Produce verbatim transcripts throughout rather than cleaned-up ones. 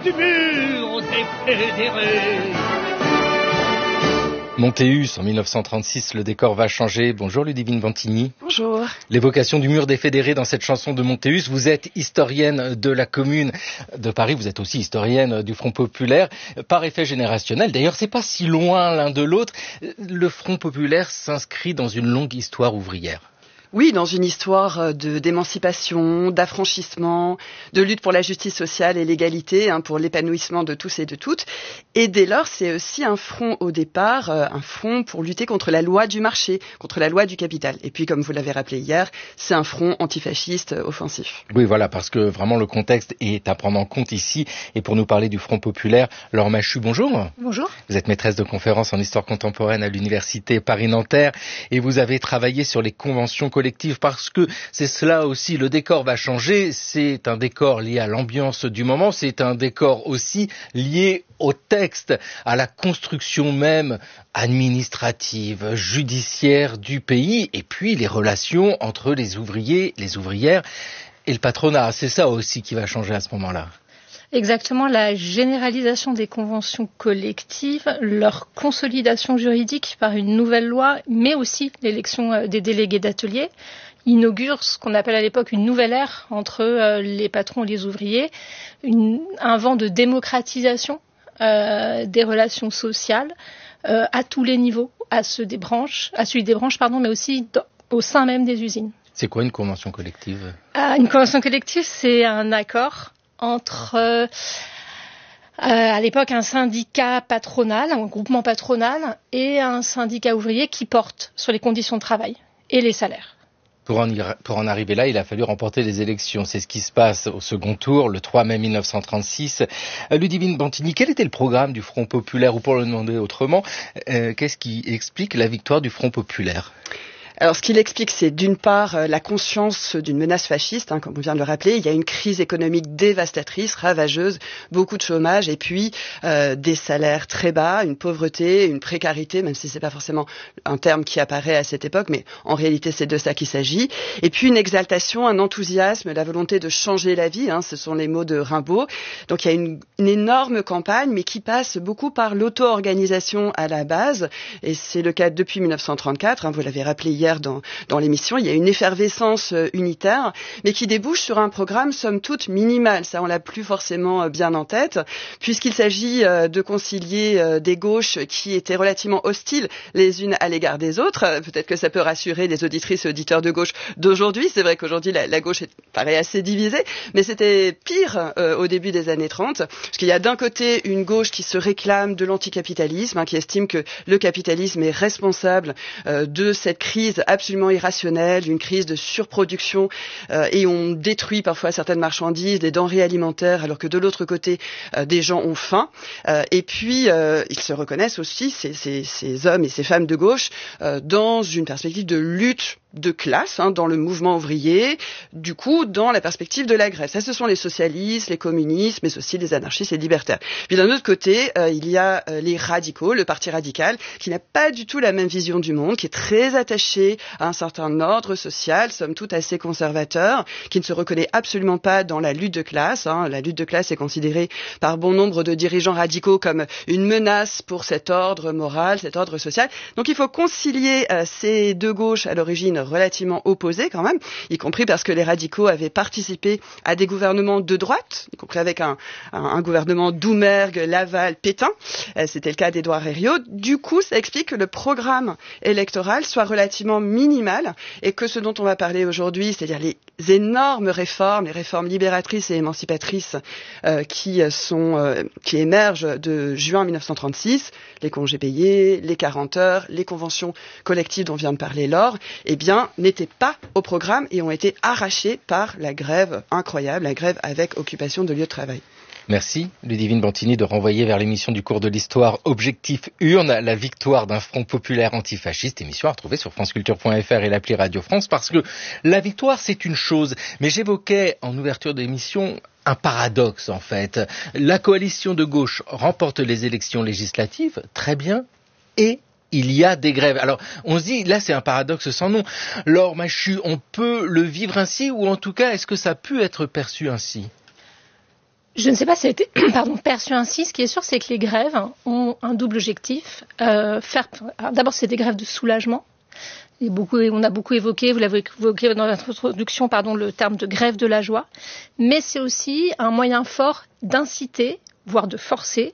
du mur des fédérés. Montéus, en mille neuf cent trente-six, le décor va changer. Bonjour Ludivine Bantigny. Bonjour. L'évocation du mur des fédérés dans cette chanson de Montéus. Vous êtes historienne de la Commune de Paris, vous êtes aussi historienne du Front Populaire, par effet générationnel. D'ailleurs, c'est pas si loin l'un de l'autre. Le Front Populaire s'inscrit dans une longue histoire ouvrière. Oui, dans une histoire de, d'émancipation, d'affranchissement, de lutte pour la justice sociale et l'égalité, hein, pour l'épanouissement de tous et de toutes. Et dès lors, c'est aussi un front au départ, euh, un front pour lutter contre la loi du marché, contre la loi du capital. Et puis, comme vous l'avez rappelé hier, c'est un front antifasciste euh, offensif. Oui, voilà, parce que vraiment le contexte est à prendre en compte ici. Et pour nous parler du Front Populaire, Laure Machu, bonjour. Bonjour. Vous êtes maîtresse de conférences en histoire contemporaine à l'université Paris-Nanterre et vous avez travaillé sur les conventions collectives parce que c'est cela aussi, le décor va changer. C'est un décor lié à l'ambiance du moment, c'est un décor aussi lié au texte, à la construction même administrative, judiciaire du pays, et puis les relations entre les ouvriers, les ouvrières et le patronat. C'est ça aussi qui va changer à ce moment-là. Exactement, la généralisation des conventions collectives, leur consolidation juridique par une nouvelle loi, mais aussi l'élection des délégués d'atelier, inaugure ce qu'on appelle à l'époque une nouvelle ère entre les patrons et les ouvriers, une, un vent de démocratisation euh, des relations sociales euh, à tous les niveaux, à ceux des branches, à celui des branches, pardon, mais aussi dans, au sein même des usines. C'est quoi une convention collective ? euh, Une convention collective, c'est un accord entre, euh, à l'époque, un syndicat patronal, un groupement patronal, et un syndicat ouvrier qui porte sur les conditions de travail et les salaires. Pour en, pour en arriver là, il a fallu remporter les élections. C'est ce qui se passe au second tour, le trois mai mille neuf cent trente-six. Euh, Ludivine Bantigny, quel était le programme du Front Populaire ? Ou pour le demander autrement, euh, qu'est-ce qui explique la victoire du Front Populaire ? Alors, ce qu'il explique, c'est d'une part euh, la conscience d'une menace fasciste, hein, comme on vient de le rappeler. Il y a une crise économique dévastatrice, ravageuse, beaucoup de chômage, et puis euh, des salaires très bas, une pauvreté, une précarité, même si c'est pas forcément un terme qui apparaît à cette époque, mais en réalité, c'est de ça qu'il s'agit. Et puis une exaltation, un enthousiasme, la volonté de changer la vie. Hein, ce sont les mots de Rimbaud. Donc, il y a une, une énorme campagne, mais qui passe beaucoup par l'auto-organisation à la base, et c'est le cas depuis mille neuf cent trente-quatre. Hein, vous l'avez rappelé hier. Dans, dans l'émission, il y a une effervescence euh, unitaire, mais qui débouche sur un programme somme toute minimal. Ça, on l'a plus forcément euh, bien en tête, puisqu'il s'agit euh, de concilier euh, des gauches qui étaient relativement hostiles les unes à l'égard des autres. Euh, peut-être que ça peut rassurer les auditrices et auditeurs de gauche d'aujourd'hui. C'est vrai qu'aujourd'hui, la, la gauche est, paraît assez divisée, mais c'était pire euh, au début des années trente, parce qu'il y a d'un côté une gauche qui se réclame de l'anticapitalisme, hein, qui estime que le capitalisme est responsable euh, de cette crise absolument irrationnelle, une crise de surproduction, euh, et on détruit parfois certaines marchandises, des denrées alimentaires, alors que de l'autre côté, euh, des gens ont faim. Euh, et puis, euh, ils se reconnaissent aussi, ces, ces, ces hommes et ces femmes de gauche, euh, dans une perspective de lutte de classe, hein, dans le mouvement ouvrier, du coup, dans la perspective de la grève. Ça, ce sont les socialistes, les communistes, mais aussi les anarchistes et libertaires. Puis d'un autre côté, euh, il y a euh, les radicaux, le parti radical, qui n'a pas du tout la même vision du monde, qui est très attaché à un certain ordre social, somme toute assez conservateur, qui ne se reconnaît absolument pas dans la lutte de classe. Hein. La lutte de classe est considérée par bon nombre de dirigeants radicaux comme une menace pour cet ordre moral, cet ordre social. Donc il faut concilier euh, ces deux gauches à l'origine relativement opposés quand même, y compris parce que les radicaux avaient participé à des gouvernements de droite, y compris avec un, un, un gouvernement Doumergue, Laval, Pétain. Euh, c'était le cas d'Édouard Herriot. Du coup, ça explique que le programme électoral soit relativement minimal et que ce dont on va parler aujourd'hui, c'est-à-dire les énormes réformes, les réformes libératrices et émancipatrices euh, qui sont euh, qui émergent de juin mille neuf cent trente-six, les congés payés, les quarante heures, les conventions collectives dont vient de parler Laure, eh bien, n'étaient pas au programme et ont été arrachés par la grève incroyable, la grève avec occupation de lieux de travail. Merci Ludivine Bantigny de renvoyer vers l'émission du cours de l'histoire Objectif Urne, la victoire d'un front populaire antifasciste, émission à retrouver sur franceculture point f r et l'appli Radio France, parce que la victoire c'est une chose, mais j'évoquais en ouverture d'émission un paradoxe en fait. La coalition de gauche remporte les élections législatives, très bien, et il y a des grèves. Alors, on se dit, là, c'est un paradoxe sans nom. Laure Machu, on peut le vivre ainsi, ou en tout cas, est-ce que ça a pu être perçu ainsi ? Je ne sais pas si ça a été pardon, perçu ainsi. Ce qui est sûr, c'est que les grèves ont un double objectif. Euh, faire, d'abord, c'est des grèves de soulagement. Et beaucoup, on a beaucoup évoqué, vous l'avez évoqué dans l'introduction, pardon, le terme de grève de la joie. Mais c'est aussi un moyen fort d'inciter, voire de forcer,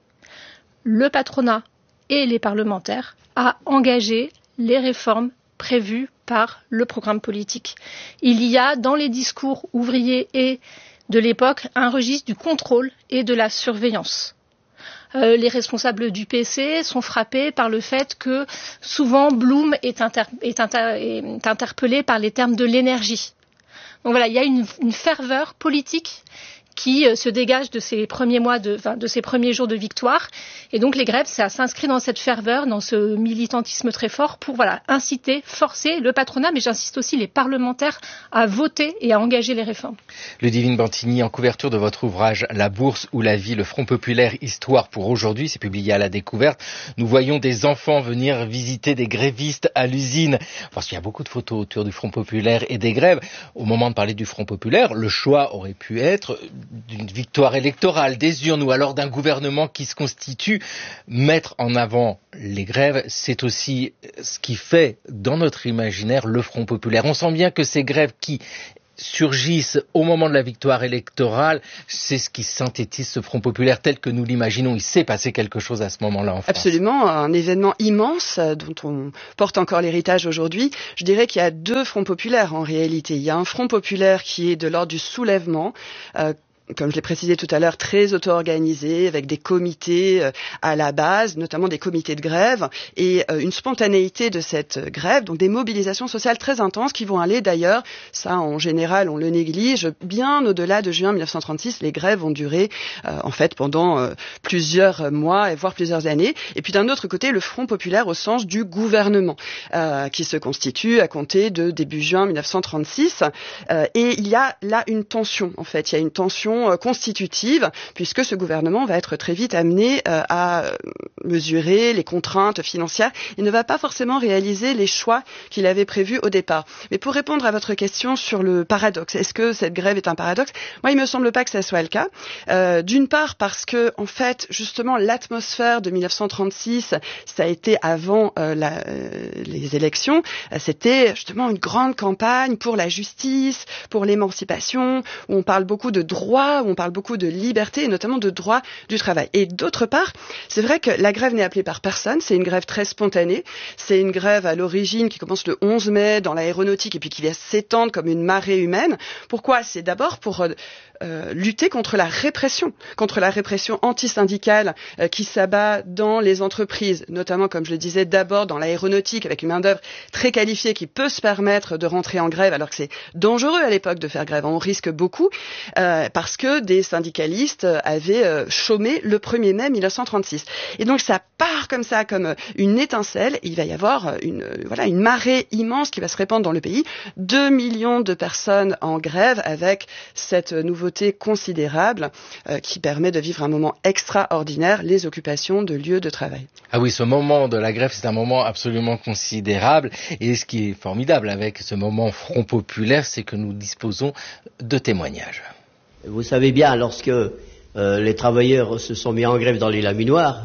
le patronat et les parlementaires à engager les réformes prévues par le programme politique. Il y a dans les discours ouvriers et de l'époque un registre du contrôle et de la surveillance. Euh, les responsables du P C sont frappés par le fait que souvent Blum est, inter- est, inter- est interpellé par les termes de l'énergie. Donc voilà, il y a une, une ferveur politique qui euh, se dégage de ces premiers mois, de, enfin, de ces premiers jours de victoire. Et donc les grèves, ça s'inscrit dans cette ferveur, dans ce militantisme très fort pour voilà, inciter, forcer le patronat, mais j'insiste aussi les parlementaires à voter et à engager les réformes. Ludivine Bantigny, en couverture de votre ouvrage La Bourse ou la vie, le Front populaire, histoire pour aujourd'hui, c'est publié à La Découverte. Nous voyons des enfants venir visiter des grévistes à l'usine. Parce qu'il y a beaucoup de photos autour du Front populaire et des grèves. Au moment de parler du Front populaire, le choix aurait pu être d'une victoire électorale, des urnes ou alors d'un gouvernement qui se constitue. Mettre en avant les grèves, c'est aussi ce qui fait dans notre imaginaire le Front populaire. On sent bien que ces grèves qui surgissent au moment de la victoire électorale, c'est ce qui synthétise ce Front populaire tel que nous l'imaginons. Il s'est passé quelque chose à ce moment-là en France. Absolument, un événement immense dont on porte encore l'héritage aujourd'hui. Je dirais qu'il y a deux fronts populaires en réalité. Il y a un Front populaire qui est de l'ordre du soulèvement, euh, comme je l'ai précisé tout à l'heure, très auto-organisé, avec des comités euh, à la base, notamment des comités de grève, et euh, une spontanéité de cette grève, donc des mobilisations sociales très intenses qui vont aller d'ailleurs, ça en général on le néglige, bien au-delà de juin mille neuf cent trente-six, les grèves vont durer euh, en fait pendant euh, plusieurs mois, voire plusieurs années. Et puis d'un autre côté, le Front populaire au sens du gouvernement, euh, qui se constitue à compter de début juin mille neuf cent trente-six, euh, et il y a là une tension, en fait, il y a une tension constitutive, puisque ce gouvernement va être très vite amené euh, à mesurer les contraintes financières. Il ne va pas forcément réaliser les choix qu'il avait prévus au départ. Mais pour répondre à votre question sur le paradoxe, est-ce que cette grève est un paradoxe ? Moi, il me semble pas que ça soit le cas. Euh, d'une part parce que, en fait, justement, l'atmosphère de mille neuf cent trente-six, ça a été avant euh, la, euh, les élections, euh, c'était justement une grande campagne pour la justice, pour l'émancipation, où on parle beaucoup de droits, où on parle beaucoup de liberté et notamment de droit du travail. Et d'autre part, c'est vrai que la grève n'est appelée par personne, c'est une grève très spontanée, c'est une grève à l'origine qui commence le onze mai dans l'aéronautique et puis qui va s'étendre comme une marée humaine. Pourquoi ? C'est d'abord pour euh, lutter contre la répression, contre la répression antisyndicale euh, qui s'abat dans les entreprises, notamment, comme je le disais, d'abord dans l'aéronautique avec une main-d'œuvre très qualifiée qui peut se permettre de rentrer en grève alors que c'est dangereux à l'époque de faire grève, on risque beaucoup euh, parce que des syndicalistes avaient euh, chômé le premier mai mille neuf cent trente-six. Et donc ça part comme ça, comme une étincelle, et il va y avoir une, euh, voilà, une marée immense qui va se répandre dans le pays. Deux millions de personnes en grève avec cette nouveauté considérable euh, qui permet de vivre un moment extraordinaire, les occupations de lieux de travail. Ah oui, ce moment de la grève, c'est un moment absolument considérable. Et ce qui est formidable avec ce moment Front populaire, c'est que nous disposons de témoignages. Vous savez bien, lorsque euh, les travailleurs se sont mis en grève dans les laminoirs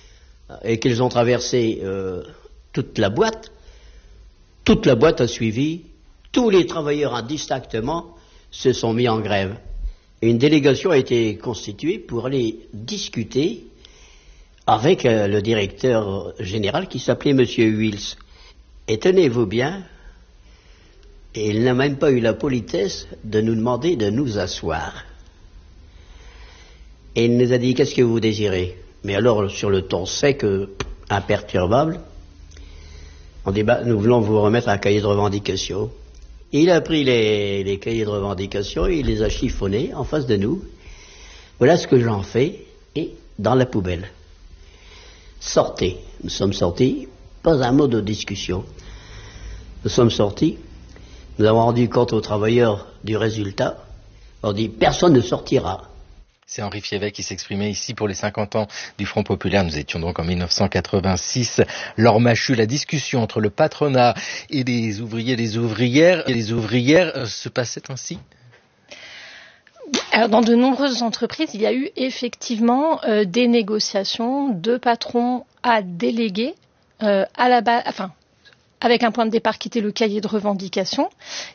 et qu'ils ont traversé euh, toute la boîte, toute la boîte a suivi, tous les travailleurs indistinctement se sont mis en grève. Et une délégation a été constituée pour aller discuter avec euh, le directeur général qui s'appelait M. Wills. Et tenez-vous bien, il n'a même pas eu la politesse de nous demander de nous asseoir. Et il nous a dit, qu'est-ce que vous désirez ? Mais alors, sur le ton sec, imperturbable, on dit, bah, nous voulons vous remettre un cahier de revendications. Il a pris les, les cahiers de revendications et il les a chiffonnés en face de nous. Voilà ce que j'en fais, et dans la poubelle. Sortez. Nous sommes sortis, pas un mot de discussion. Nous sommes sortis, nous avons rendu compte aux travailleurs du résultat. On dit, personne ne sortira. C'est Henri Fiévet qui s'exprimait ici pour les cinquante ans du Front populaire. Nous étions donc en mille neuf cent quatre-vingt-six. Laure Machut, la discussion entre le patronat et les ouvriers et les ouvrières, et les ouvrières euh, se passait ainsi ? Alors, dans de nombreuses entreprises, il y a eu effectivement euh, des négociations de patrons à délégués euh, à la base, enfin, avec un point de départ qui était le cahier de revendication.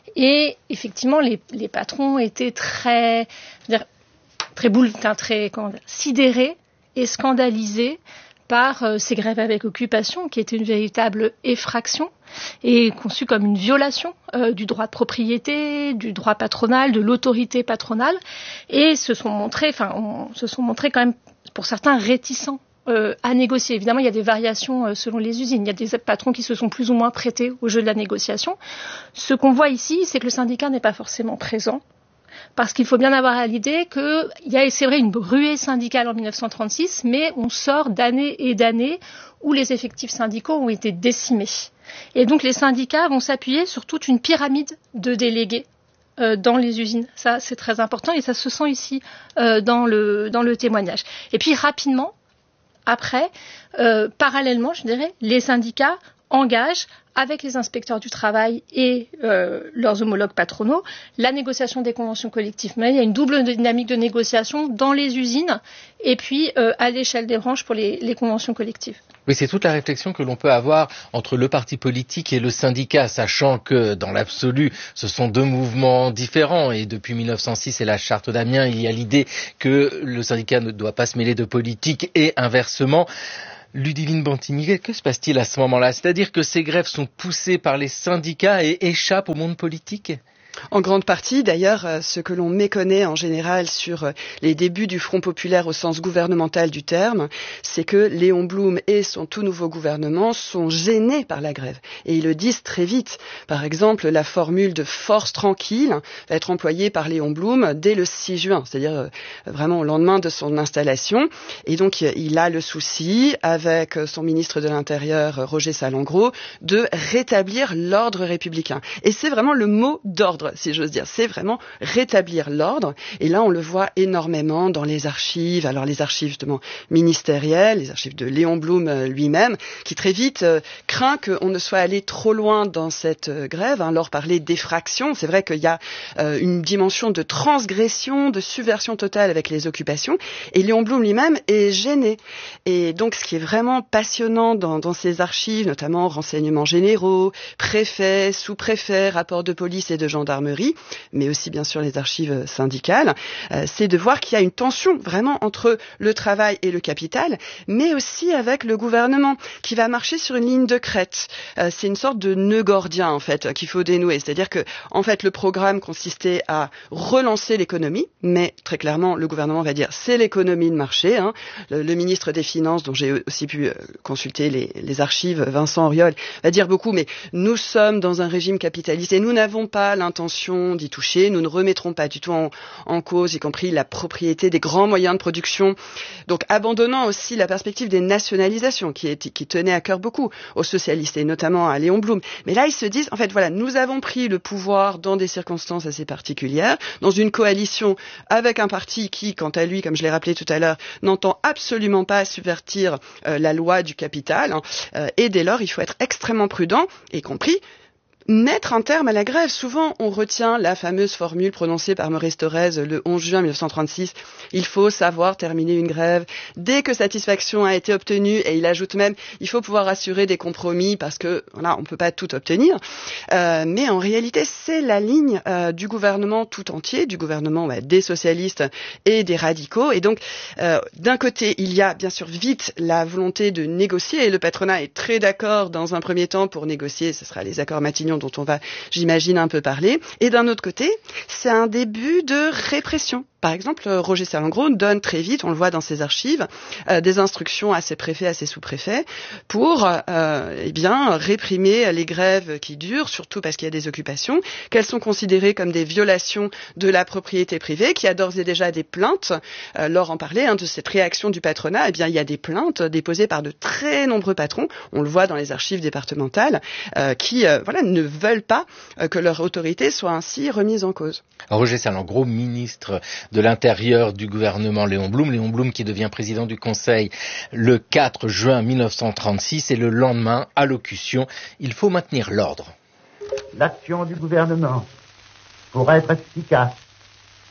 Et effectivement, les, les patrons étaient très, dire, très boule, très comment dire, sidérés et scandalisés par euh, ces grèves avec occupation, qui étaient une véritable effraction et conçue comme une violation euh, du droit de propriété, du droit patronal, de l'autorité patronale, et se sont montrés, enfin, on, se sont montrés quand même, pour certains, réticents euh, à négocier. Évidemment, il y a des variations euh, selon les usines. Il y a des patrons qui se sont plus ou moins prêtés au jeu de la négociation. Ce qu'on voit ici, c'est que le syndicat n'est pas forcément présent. Parce qu'il faut bien avoir à l'idée qu'il y a, c'est vrai, une ruée syndicale en mille neuf cent trente-six, mais on sort d'années et d'années où les effectifs syndicaux ont été décimés. Et donc les syndicats vont s'appuyer sur toute une pyramide de délégués euh, dans les usines. Ça, c'est très important et ça se sent ici euh, dans le, dans le témoignage. Et puis rapidement, après, euh, parallèlement, je dirais, les syndicats engagent avec les inspecteurs du travail et euh, leurs homologues patronaux la négociation des conventions collectives. Mais il y a une double dynamique de négociation dans les usines et puis euh, à l'échelle des branches pour les, les conventions collectives. Oui, c'est toute la réflexion que l'on peut avoir entre le parti politique et le syndicat, sachant que dans l'absolu, ce sont deux mouvements différents. Et depuis mille neuf cent six et la charte d'Amiens, il y a l'idée que le syndicat ne doit pas se mêler de politique et inversement. Ludivine Bantigny, que se passe-t-il à ce moment-là? C'est-à-dire que ces grèves sont poussées par les syndicats et échappent au monde politique? En grande partie, d'ailleurs, ce que l'on méconnaît en général sur les débuts du Front populaire au sens gouvernemental du terme, c'est que Léon Blum et son tout nouveau gouvernement sont gênés par la grève. Et ils le disent très vite. Par exemple, la formule de force tranquille va être employée par Léon Blum dès le six juin, c'est-à-dire vraiment au lendemain de son installation. Et donc, il a le souci, avec son ministre de l'Intérieur, Roger Salengro, de rétablir l'ordre républicain. Et c'est vraiment le mot d'ordre, si j'ose dire. C'est vraiment rétablir l'ordre. Et là, on le voit énormément dans les archives. Alors, les archives, justement, ministérielles, les archives de Léon Blum lui-même, qui très vite euh, craint qu'on ne soit allé trop loin dans cette euh, grève. Hein. Laure parlait d'effraction. C'est vrai qu'il y a euh, une dimension de transgression, de subversion totale avec les occupations. Et Léon Blum lui-même est gêné. Et donc, ce qui est vraiment passionnant dans, dans ces archives, notamment renseignements généraux, préfets, sous-préfets, rapports de police et de gendarmerie, mais aussi bien sûr les archives syndicales, euh, c'est de voir qu'il y a une tension vraiment entre le travail et le capital, mais aussi avec le gouvernement qui va marcher sur une ligne de crête. Euh, c'est une sorte de nœud gordien en fait qu'il faut dénouer, c'est-à-dire que en fait le programme consistait à relancer l'économie, mais très clairement le gouvernement va dire c'est l'économie de marché. Hein. Le, le ministre des Finances, dont j'ai aussi pu euh, consulter les, les archives, Vincent Auriol, va dire beaucoup, mais nous sommes dans un régime capitaliste et nous n'avons pas l'intention d'y toucher. Nous ne remettrons pas du tout en, en cause, y compris la propriété des grands moyens de production. Donc, abandonnant aussi la perspective des nationalisations qui, est, qui tenait à cœur beaucoup aux socialistes et notamment à Léon Blum. Mais là, ils se disent, en fait, voilà, nous avons pris le pouvoir dans des circonstances assez particulières, dans une coalition avec un parti qui, quant à lui, comme je l'ai rappelé tout à l'heure, n'entend absolument pas subvertir euh, la loi du capital. Hein, euh, et dès lors, il faut être extrêmement prudent, y compris mettre un terme à la grève. Souvent, on retient la fameuse formule prononcée par Maurice Thorez le onze juin mille neuf cent trente-six. Il faut savoir terminer une grève dès que satisfaction a été obtenue. Et il ajoute même, il faut pouvoir assurer des compromis parce que, voilà, on peut pas tout obtenir. Euh, mais en réalité, c'est la ligne euh, du gouvernement tout entier, du gouvernement ouais, des socialistes et des radicaux. Et donc, euh, d'un côté, il y a bien sûr vite la volonté de négocier. Et le patronat est très d'accord dans un premier temps pour négocier. Ce sera les accords Matignon dont on va, j'imagine, un peu parler. Et d'un autre côté, c'est un début de répression. Par exemple, Roger Salengro donne très vite, on le voit dans ses archives, euh, des instructions à ses préfets, à ses sous-préfets, pour euh, eh bien réprimer les grèves qui durent, surtout parce qu'il y a des occupations, qu'elles sont considérées comme des violations de la propriété privée, qu'il y a d'ores et déjà des plaintes. Euh, Laure en parlait, hein, de cette réaction du patronat. Eh bien, il y a des plaintes déposées par de très nombreux patrons, on le voit dans les archives départementales, euh, qui euh, voilà, ne veulent pas euh, que leur autorité soit ainsi remise en cause. Roger Salengro, ministre de l'Intérieur du gouvernement Léon Blum. Léon Blum qui devient président du Conseil le quatre juin mille neuf cent trente-six et le lendemain, allocution, il faut maintenir l'ordre. L'action du gouvernement, pour être efficace,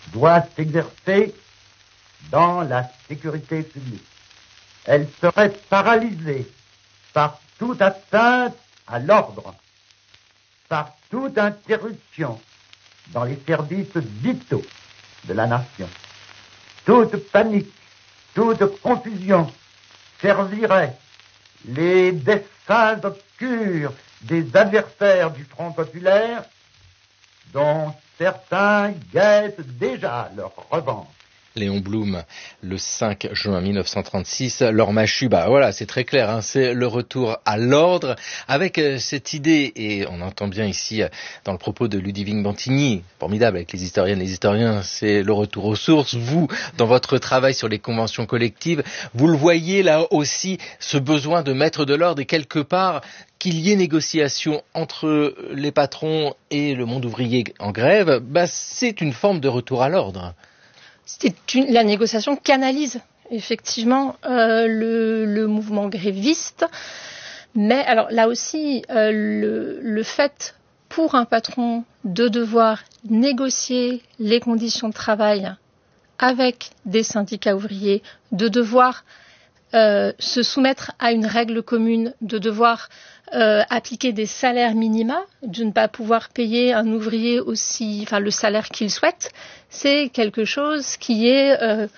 doit s'exercer dans la sécurité publique. Elle serait paralysée par toute atteinte à l'ordre, par toute interruption dans les services vitaux de la nation. Toute panique, toute confusion servirait les desseins obscurs des adversaires du Front populaire, dont certains guettent déjà leur revanche. Léon Blum, le cinq juin mille neuf cent trente-six, Laure Machut, bah voilà, c'est très clair, hein, c'est le retour à l'ordre, avec euh, cette idée, et on entend bien ici euh, dans le propos de Ludivine Bantigny, formidable avec les historiennes et les historiens, c'est le retour aux sources. Vous, dans votre travail sur les conventions collectives, vous le voyez là aussi, ce besoin de mettre de l'ordre et quelque part qu'il y ait négociation entre les patrons et le monde ouvrier en grève, bah c'est une forme de retour à l'ordre. C'est une, la négociation canalise effectivement euh, le, le mouvement gréviste, mais alors là aussi euh, le, le fait pour un patron de devoir négocier les conditions de travail avec des syndicats ouvriers, de devoir euh, se soumettre à une règle commune, de devoir Euh, appliquer des salaires minima, de ne pas pouvoir payer un ouvrier aussi, enfin le salaire qu'il souhaite, c'est quelque chose qui est, euh,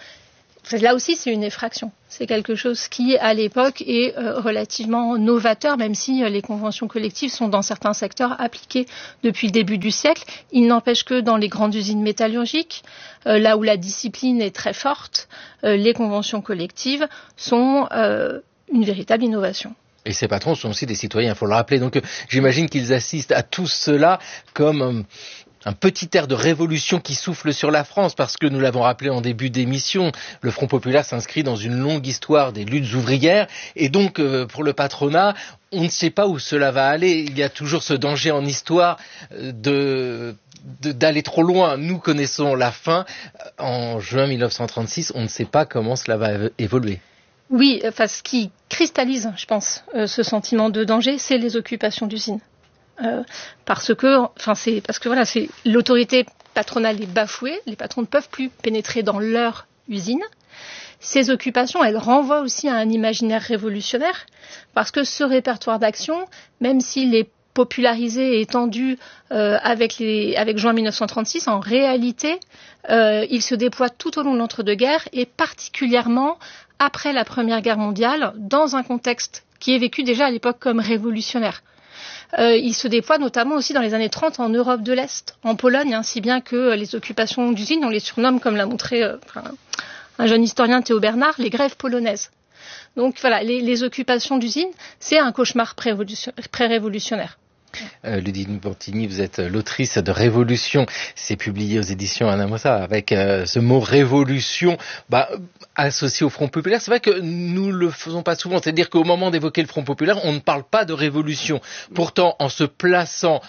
là aussi c'est une effraction. C'est quelque chose qui à l'époque est euh, relativement novateur, même si euh, les conventions collectives sont dans certains secteurs appliquées depuis le début du siècle. Il n'empêche que dans les grandes usines métallurgiques, euh, là où la discipline est très forte, euh, les conventions collectives sont euh, une véritable innovation. Et ces patrons sont aussi des citoyens, il faut le rappeler. Donc euh, j'imagine qu'ils assistent à tout cela comme euh, un petit air de révolution qui souffle sur la France, parce que nous l'avons rappelé en début d'émission, le Front populaire s'inscrit dans une longue histoire des luttes ouvrières, et donc euh, pour le patronat, on ne sait pas où cela va aller. Il y a toujours ce danger en histoire de... De, d'aller trop loin. Nous connaissons la fin. En juin mille neuf cent trente-six, on ne sait pas comment cela va évoluer. Oui, enfin, ce qui cristallise, je pense, euh, ce sentiment de danger, c'est les occupations d'usines. Euh, parce que, enfin, c'est parce que voilà, c'est l'autorité patronale est bafouée, les patrons ne peuvent plus pénétrer dans leur usine. Ces occupations, elles renvoient aussi à un imaginaire révolutionnaire, parce que ce répertoire d'action, même s'il est popularisé et étendu euh, avec, les, avec juin mille neuf cent trente-six, en réalité, euh, il se déploie tout au long de l'entre-deux-guerres et particulièrement après la Première Guerre mondiale, dans un contexte qui est vécu déjà à l'époque comme révolutionnaire. Euh, il se déploie notamment aussi dans les années trente en Europe de l'Est, en Pologne, hein, si bien que les occupations d'usines, on les surnomme, comme l'a montré euh, un jeune historien, Théo Bernard, les grèves polonaises. Donc voilà, les, les occupations d'usines, c'est un cauchemar pré-révolutionnaire. Euh, Ludivine Bantigny, vous êtes l'autrice de Révolution, c'est publié aux éditions Anamosa avec euh, ce mot révolution bah, associé au Front populaire. C'est vrai que nous le faisons pas souvent, c'est-à-dire qu'au moment d'évoquer le Front populaire, on ne parle pas de révolution. Pourtant, en se plaçant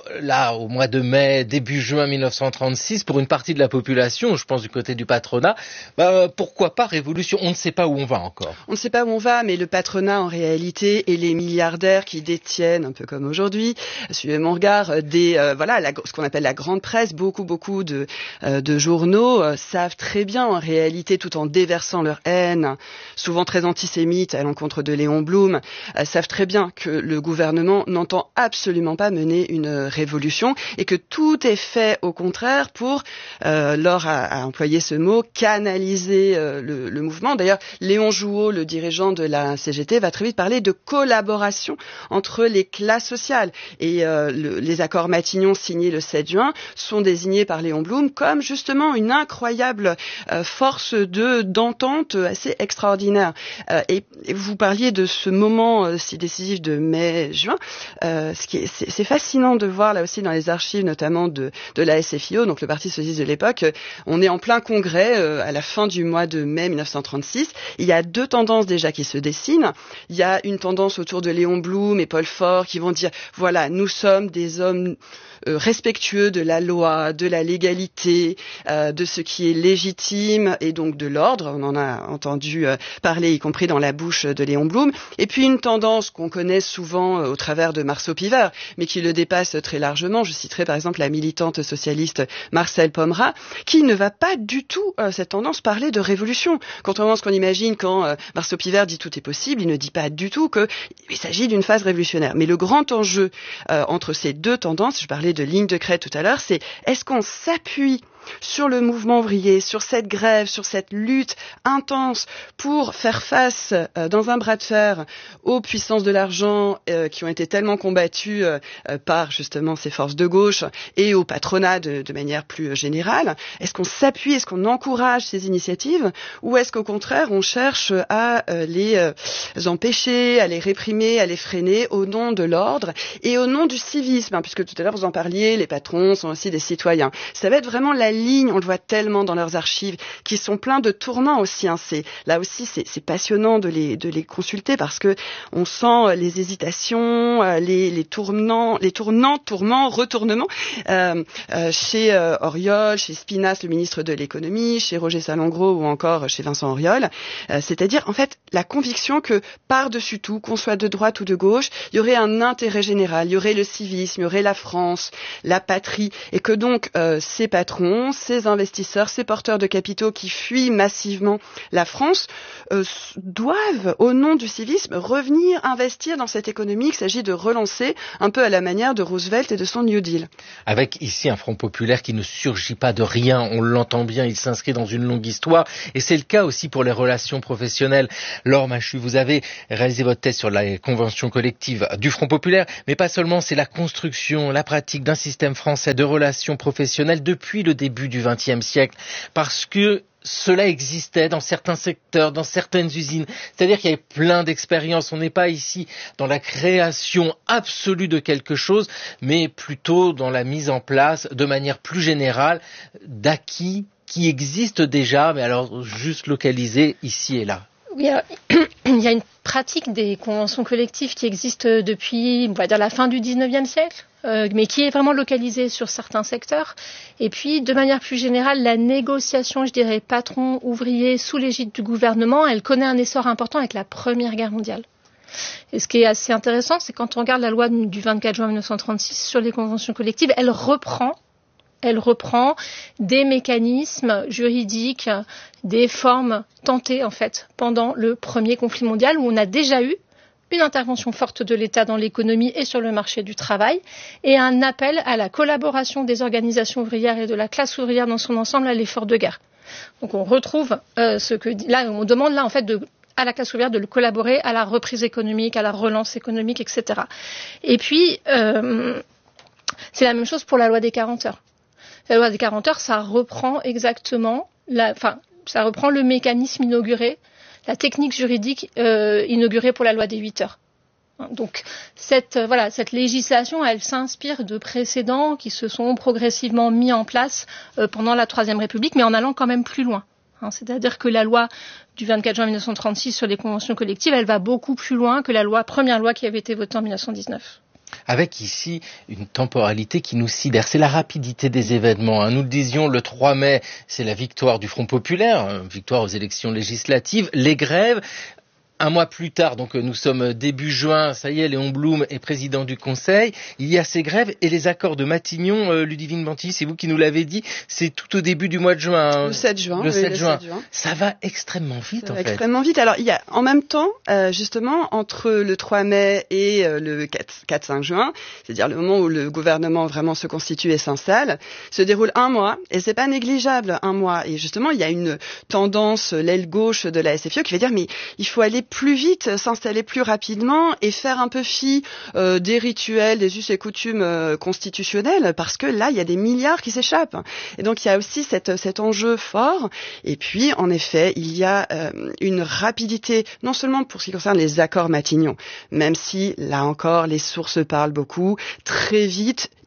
là au mois de mai, début juin mille neuf cent trente-six, pour une partie de la population, je pense du côté du patronat, bah, pourquoi pas révolution? On ne sait pas où on va encore. On ne sait pas où on va, mais le patronat en réalité et les milliardaires qui détiennent, un peu comme aujourd'hui, suivez mon regard, des euh, voilà la, ce qu'on appelle la grande presse, beaucoup beaucoup de euh, de journaux euh, savent très bien en réalité, tout en déversant leur haine, souvent très antisémite à l'encontre de Léon Blum, euh, savent très bien que le gouvernement n'entend absolument pas mener une révolution et que tout est fait au contraire pour, euh, Laure a, a employé ce mot, canaliser euh, le, le mouvement. D'ailleurs, Léon Jouot, le dirigeant de la C G T, va très vite parler de collaboration entre les classes sociales. Et euh, le, les accords Matignon signés le sept juin sont désignés par Léon Blum comme justement une incroyable euh, force de d'entente assez extraordinaire. Euh, et, et vous parliez de ce moment euh, si décisif de mai-juin. Euh, ce qui est, c'est, c'est fascinant de voir là aussi dans les archives, notamment de, de la S F I O, donc le Parti socialiste de l'époque. On est en plein congrès euh, à la fin du mois de mai mille neuf cent trente-six. Il y a deux tendances déjà qui se dessinent. Il y a une tendance autour de Léon Blum et Paul Faure qui vont dire voilà, voilà, nous sommes des hommes euh, respectueux de la loi, de la légalité, euh, de ce qui est légitime et donc de l'ordre. On en a entendu euh, parler, y compris dans la bouche de Léon Blum. Et puis une tendance qu'on connaît souvent euh, au travers de Marceau Pivert, mais qui le dépasse très largement. Je citerai par exemple la militante socialiste Marcelle Pomera, qui ne va pas du tout, euh, cette tendance, parler de révolution. Contrairement à ce qu'on imagine quand euh, Marceau Pivert dit tout est possible, il ne dit pas du tout qu'il s'agit d'une phase révolutionnaire. Mais le grand enjeu euh, entre ces deux tendances, je parlais de ligne de crête tout à l'heure, c'est est-ce qu'on s'appuie sur le mouvement ouvrier, sur cette grève, sur cette lutte intense pour faire face euh, dans un bras de fer aux puissances de l'argent euh, qui ont été tellement combattues euh, par justement ces forces de gauche et au patronat de, de manière plus générale. Est-ce qu'on s'appuie, est-ce qu'on encourage ces initiatives ou est-ce qu'au contraire on cherche à euh, les euh, empêcher, à les réprimer, à les freiner au nom de l'ordre et au nom du civisme, hein, puisque tout à l'heure vous en parliez, les patrons sont aussi des citoyens. Ça va être vraiment la lignes, on le voit tellement dans leurs archives, qui sont pleins de tournants aussi. Hein. C'est, là aussi, c'est, c'est passionnant de les, de les consulter parce que on sent les hésitations, les, les tournants, les tournants, tourments, retournements euh, euh, chez euh, Auriol, chez Spinasse, le ministre de l'économie, chez Roger Salengro ou encore chez Vincent Auriol. Euh, c'est-à-dire, en fait, la conviction que par-dessus tout, qu'on soit de droite ou de gauche, il y aurait un intérêt général, il y aurait le civisme, il y aurait la France, la patrie, et que donc euh, ces patrons, ces investisseurs, ces porteurs de capitaux qui fuient massivement la France euh, doivent, au nom du civisme, revenir investir dans cette économie qu'il s'agit de relancer un peu à la manière de Roosevelt et de son New Deal. Avec ici un Front populaire qui ne surgit pas de rien, on l'entend bien, il s'inscrit dans une longue histoire et c'est le cas aussi pour les relations professionnelles. Laure Machut, vous avez réalisé votre thèse sur la convention collective du Front populaire, mais pas seulement, c'est la construction, la pratique d'un système français de relations professionnelles depuis le début du vingtième siècle, parce que cela existait dans certains secteurs, dans certaines usines. C'est-à-dire qu'il y avait plein d'expériences. On n'est pas ici dans la création absolue de quelque chose, mais plutôt dans la mise en place, de manière plus générale, d'acquis qui existent déjà, mais alors juste localisés ici et là. Oui, alors, il y a une pratique des conventions collectives qui existe depuis, on va dire, la fin du dix-neuvième siècle, euh, mais qui est vraiment localisée sur certains secteurs. Et puis, de manière plus générale, la négociation, je dirais, patron-ouvrier sous l'égide du gouvernement, elle connaît un essor important avec la Première Guerre mondiale. Et ce qui est assez intéressant, c'est quand on regarde la loi du vingt-quatre juin mille neuf cent trente-six sur les conventions collectives, elle reprend Elle reprend des mécanismes juridiques, des formes tentées en fait pendant le premier conflit mondial où on a déjà eu une intervention forte de l'État dans l'économie et sur le marché du travail et un appel à la collaboration des organisations ouvrières et de la classe ouvrière dans son ensemble à l'effort de guerre. Donc on retrouve euh, ce que là on demande là en fait de à la classe ouvrière de le collaborer à la reprise économique, à la relance économique, et cetera. Et puis euh, c'est la même chose pour la loi des quarante heures. La loi des quarante heures, ça reprend exactement, la, enfin, ça reprend le mécanisme inauguré, la technique juridique euh, inaugurée pour la loi des huit heures. Donc cette, euh, voilà, cette législation, elle s'inspire de précédents qui se sont progressivement mis en place euh, pendant la Troisième République, mais en allant quand même plus loin. Hein, c'est-à-dire que la loi du vingt-quatre juin mille neuf cent trente-six sur les conventions collectives, elle va beaucoup plus loin que la loi, première loi qui avait été votée en mille neuf cent dix-neuf. Avec ici une temporalité qui nous sidère, c'est la rapidité des événements. Hein. Nous le disions, le trois mai, c'est la victoire du Front populaire, victoire aux élections législatives, les grèves. Un mois plus tard, donc nous sommes début juin, ça y est, Léon Blum est président du Conseil. Il y a ces grèves et les accords de Matignon. Euh, Ludivine Bantilly, c'est vous qui nous l'avez dit, c'est tout au début du mois de juin. Le sept juin. Le oui, sept le juin. sept juin. Ça va extrêmement vite, ça en va fait. Extrêmement vite. Alors, il y a en même temps, euh, justement, entre le trois mai et euh, le quatre cinq juin, c'est-à-dire le moment où le gouvernement vraiment se constitue et s'installe, se déroule un mois, et c'est pas négligeable, un mois. Et justement, il y a une tendance, l'aile gauche de la S F I O, qui va dire, mais il faut aller plus vite, s'installer plus rapidement et faire un peu fi euh, des rituels, des us et coutumes euh, constitutionnels, parce que là, il y a des milliards qui s'échappent. Et donc, il y a aussi cette, cet enjeu fort. Et puis, en effet, il y a euh, une rapidité, non seulement pour ce qui concerne les accords Matignon, même si, là encore, les sources parlent beaucoup, très vite,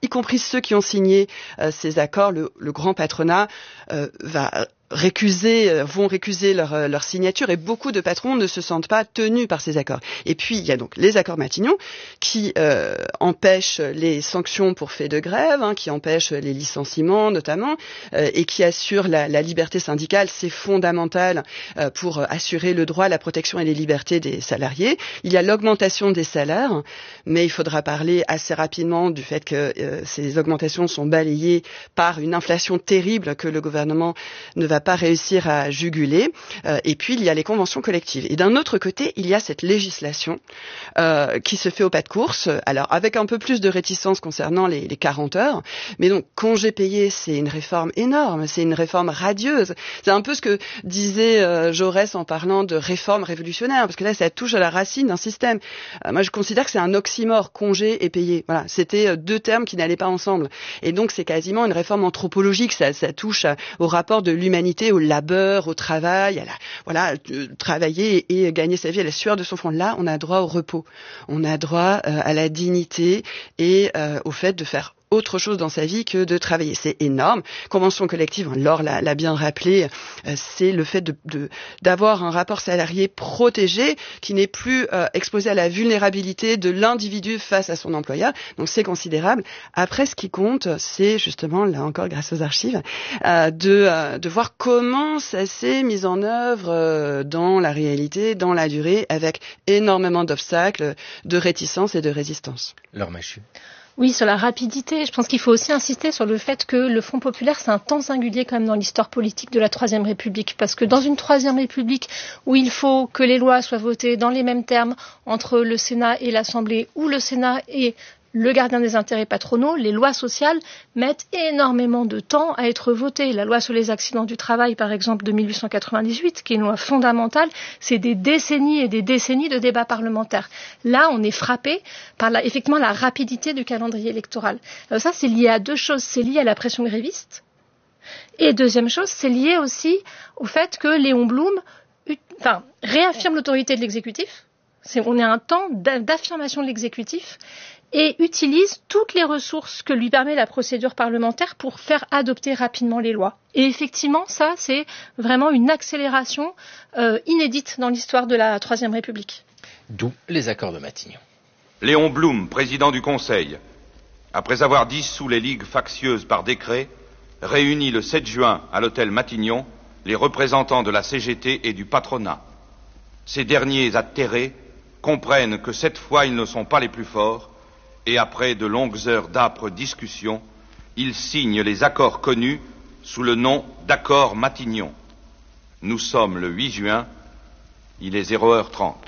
y compris ceux qui ont signé euh, ces accords, le, le grand patronat euh, va récuser, vont récuser leur, leur signature, et beaucoup de patrons ne se sentent pas tenus par ces accords. Et puis, il y a donc les accords Matignon qui euh, empêchent les sanctions pour fait de grève, hein, qui empêchent les licenciements notamment, euh, et qui assurent la, la liberté syndicale. C'est fondamental euh, pour assurer le droit, la protection et les libertés des salariés. Il y a l'augmentation des salaires, mais il faudra parler assez rapidement du fait que euh, ces augmentations sont balayées par une inflation terrible que le gouvernement ne va pas réussir à juguler. Euh, et puis, il y a les conventions collectives. Et d'un autre côté, il y a cette législation euh, qui se fait au pas de course, alors avec un peu plus de réticence concernant les, les quarante heures. Mais donc, congé payé, c'est une réforme énorme, c'est une réforme radieuse. C'est un peu ce que disait euh, Jaurès en parlant de réforme révolutionnaire, parce que là, ça touche à la racine d'un système. Euh, moi, je considère que c'est un oxymore, congé et payé. Voilà, c'était deux termes qui n'allaient pas ensemble. Et donc, c'est quasiment une réforme anthropologique. Ça, ça touche à, au rapport de l'humanité, au labeur, au travail, à la, voilà, euh, travailler et gagner sa vie à la sueur de son front. Là, on a droit au repos, on a droit euh, à la dignité et euh, au fait de faire autre chose dans sa vie que de travailler. C'est énorme. Convention collective, Laure l'a, l'a bien rappelé, euh, c'est le fait de, de, d'avoir un rapport salarié protégé qui n'est plus euh, exposé à la vulnérabilité de l'individu face à son employeur. Donc c'est considérable. Après, ce qui compte, c'est justement, là encore grâce aux archives, euh, de, euh, de voir comment ça s'est mis en œuvre euh, dans la réalité, dans la durée, avec énormément d'obstacles, de réticences et de résistance. Laure Machut. Oui, sur la rapidité, je pense qu'il faut aussi insister sur le fait que le Front populaire, c'est un temps singulier quand même dans l'histoire politique de la Troisième République. Parce que dans une Troisième République où il faut que les lois soient votées dans les mêmes termes entre le Sénat et l'Assemblée, où le Sénat est le gardien des intérêts patronaux, les lois sociales mettent énormément de temps à être votées. La loi sur les accidents du travail, par exemple, de dix-huit cent quatre-vingt-dix-huit, qui est une loi fondamentale, c'est des décennies et des décennies de débats parlementaires. Là, on est frappé par la, effectivement la rapidité du calendrier électoral. Alors ça, c'est lié à deux choses. C'est lié à la pression gréviste. Et deuxième chose, c'est lié aussi au fait que Léon Blum enfin, réaffirme l'autorité de l'exécutif. C'est, on est à un temps d'affirmation de l'exécutif et utilise toutes les ressources que lui permet la procédure parlementaire pour faire adopter rapidement les lois. Et effectivement, ça, c'est vraiment une accélération euh, inédite dans l'histoire de la Troisième République. D'où les accords de Matignon. Léon Blum, président du Conseil, après avoir dissous les ligues factieuses par décret, réunit le sept juin à l'hôtel Matignon les représentants de la C G T et du patronat. Ces derniers, atterrés, comprennent que cette fois, ils ne sont pas les plus forts, et après de longues heures d'âpres discussions, ils signent les accords connus sous le nom d'accords Matignon. Nous sommes le huit juin, il est zéro heure trente.